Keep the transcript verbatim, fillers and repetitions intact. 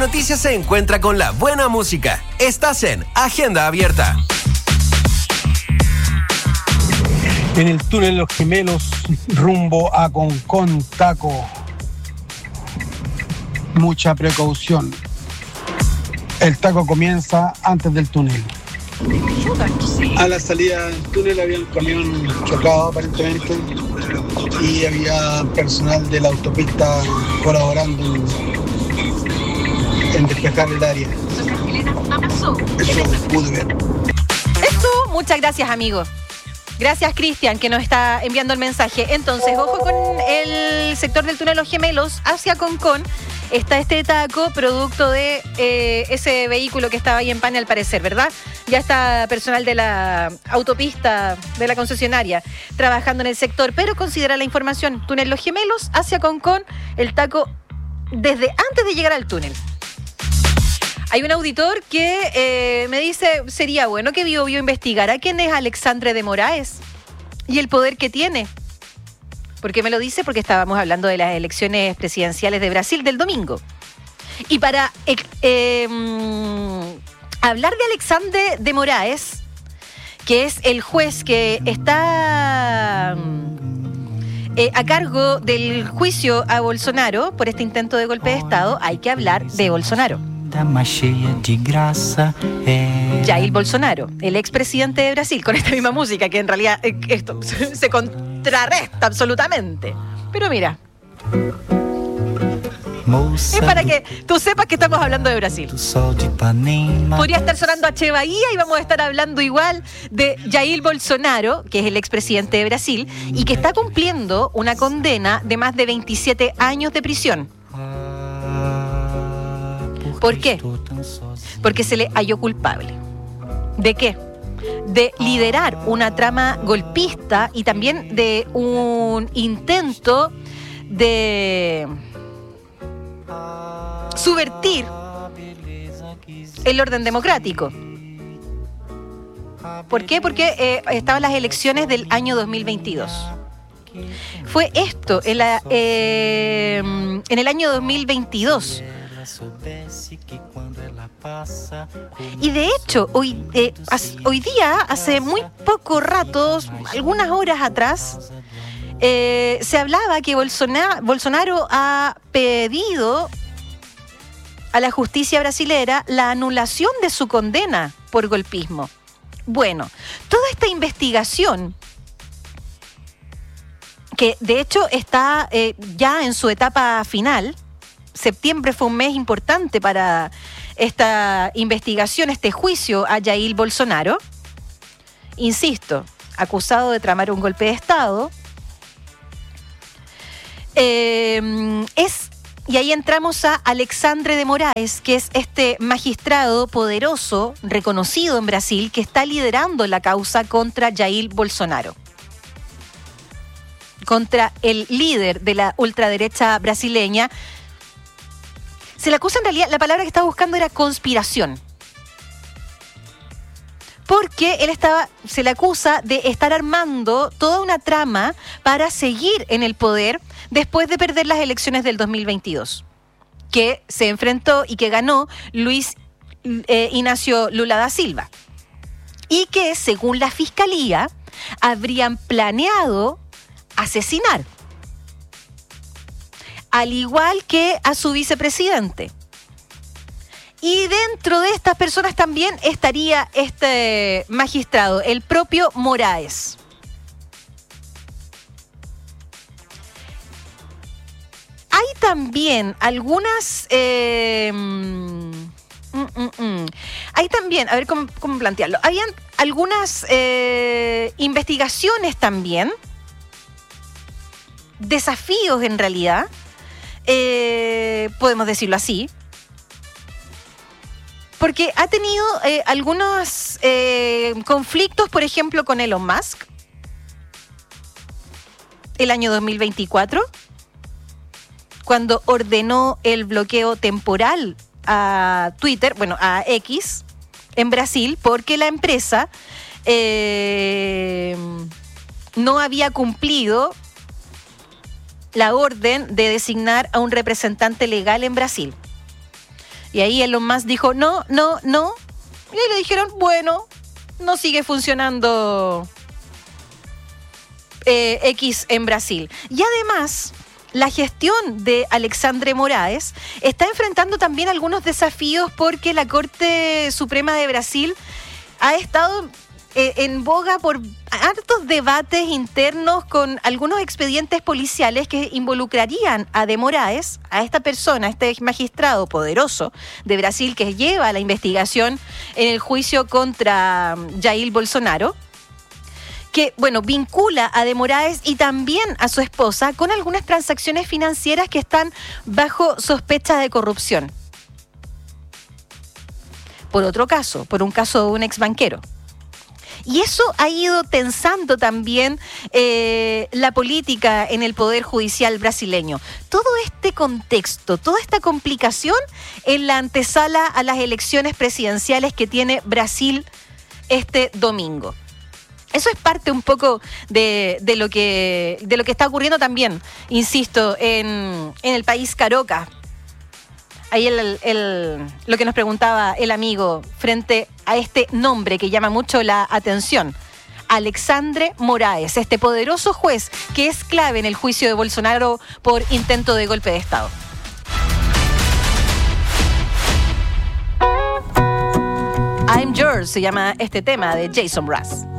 Noticias se encuentra con la buena música. Estás en Agenda Abierta. En el túnel Los Gemelos, rumbo a Concón, Taco. Mucha precaución. El taco comienza antes del túnel. A la salida del túnel había un camión chocado aparentemente y había personal de la autopista colaborando en, en despejar el área. Eso pude ver. Eso, muchas gracias, amigo. Gracias, Cristian, que nos está enviando el mensaje. Entonces, ojo con el sector del túnel Los Gemelos hacia Concón. Está este taco producto de eh, ese vehículo que estaba ahí en pane al parecer, ¿verdad? Ya está personal de la autopista de la concesionaria trabajando en el sector, pero considera la información, túnel Los Gemelos hacia Concón, el taco desde antes de llegar al túnel. Hay un auditor que eh, me dice, sería bueno que Bio Bio investigara quién es Alexandre de Moraes y el poder que tiene. ¿Por qué me lo dice? Porque estábamos hablando de las elecciones presidenciales de Brasil del domingo. Y para eh, eh, hablar de Alexandre de Moraes, que es el juez que está eh, a cargo del juicio a Bolsonaro por este intento de golpe de Estado, hay que hablar de Bolsonaro. Jair Bolsonaro, el expresidente de Brasil, con esta misma música que en realidad eh, esto se contrarresta absolutamente. Pero mira, es para que tú sepas que estamos hablando de Brasil. Podría estar sonando H. Bahía y vamos a estar hablando igual de Jair Bolsonaro, que es el expresidente de Brasil y que está cumpliendo una condena de más de veintisiete años de prisión. ¿Por qué? Porque se le halló culpable. ¿De qué? De liderar una trama golpista y también de un intento de subvertir el orden democrático. ¿Por qué? Porque eh, estaban las elecciones del año dos mil veintidós. Fue esto, en, la, eh, en el año dos mil veintidós. Y de hecho, hoy, eh, hoy día, hace muy poco rato, algunas horas atrás, eh, se hablaba que Bolsonaro, Bolsonaro ha pedido a la justicia brasilera la anulación de su condena por golpismo. Bueno, toda esta investigación, que de hecho está eh, ya en su etapa final. Septiembre fue un mes importante para esta investigación, este juicio a Jair Bolsonaro. Insisto, acusado de tramar un golpe de Estado. Eh, es, y ahí entramos a Alexandre de Moraes, que es este magistrado poderoso, reconocido en Brasil, que está liderando la causa contra Jair Bolsonaro. Contra el líder de la ultraderecha brasileña. Se le acusa, en realidad, la palabra que estaba buscando era conspiración. Porque él estaba, se le acusa de estar armando toda una trama para seguir en el poder después de perder las elecciones del dos mil veintidós. Que se enfrentó y que ganó Luis eh, Ignacio Lula da Silva. Y que, según la fiscalía, habrían planeado asesinar. Al igual que a su vicepresidente. Y dentro de estas personas también estaría este magistrado, el propio Moraes. Hay también algunas... Eh, mm, mm, mm, hay también, a ver cómo, cómo plantearlo, habían algunas eh, investigaciones también, desafíos en realidad, Eh, podemos decirlo así, porque ha tenido eh, algunos eh, conflictos, por ejemplo, con Elon Musk, el año dos mil veinticuatro, cuando ordenó el bloqueo temporal a Twitter, bueno, a X, en Brasil, porque la empresa eh, no había cumplido la orden de designar a un representante legal en Brasil. Y ahí Elon Musk dijo, no, no, no. Y ahí le dijeron, bueno, no sigue funcionando eh, X en Brasil. Y además, la gestión de Alexandre Moraes está enfrentando también algunos desafíos porque la Corte Suprema de Brasil ha estado eh, en boga por hartos debates internos con algunos expedientes policiales que involucrarían a de Moraes, a esta persona, a este magistrado poderoso de Brasil que lleva la investigación en el juicio contra Jair Bolsonaro, que, bueno, vincula a de Moraes y también a su esposa con algunas transacciones financieras que están bajo sospecha de corrupción. Por otro caso, por un caso de un exbanquero. Y eso ha ido tensando también eh, la política en el Poder Judicial brasileño. Todo este contexto, toda esta complicación en la antesala a las elecciones presidenciales que tiene Brasil este domingo. Eso es parte un poco de, de, lo que, de lo que está ocurriendo también, insisto, en, en el país Caroca. Ahí el, el, lo que nos preguntaba el amigo frente a este nombre que llama mucho la atención. Alexandre Moraes, este poderoso juez que es clave en el juicio de Bolsonaro por intento de golpe de Estado. I'm Yours se llama este tema de Jason Mraz.